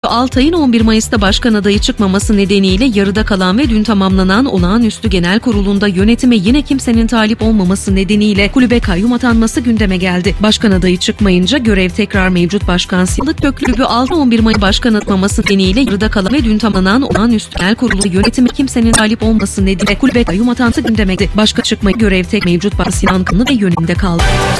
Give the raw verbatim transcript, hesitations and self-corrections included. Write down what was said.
Altay'ın on bir Mayıs'ta başkan adayı çıkmaması nedeniyle yarıda kalan ve dün tamamlanan olağanüstü genel kurulunda yönetime yine kimsenin talip olmaması nedeniyle kulübe kayyum atanması gündeme geldi. Başkan adayı çıkmayınca görev tekrar mevcut başkan Sağlık Kulübü Altay on bir Mayıs başkan atmaması nedeniyle yarıda kalan ve dün tamamlanan olağanüstü genel kurulunda yönetime kimsenin talip olması nedeniyle kulübe kayyum atanması gündeme geldi. Başkan çıkmayı görev tek mevcut başkan Sinan Kanlı ve yönetimde kaldı.